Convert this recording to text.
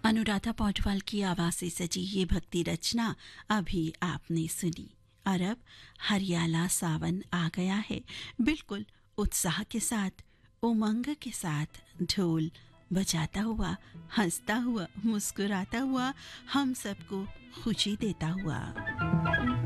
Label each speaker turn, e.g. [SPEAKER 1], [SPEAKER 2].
[SPEAKER 1] अनुराधा पौडवाल की आवाज से सजी ये भक्ति रचना अभी आपने सुनी। और अब हरियाला सावन आ गया है। बिल्कुल उत्साह के साथ, उमंग के साथ ढोल बजाता हुआ, हंसता हुआ, मुस्कुराता हुआ, हम सबको खुशी देता हुआ।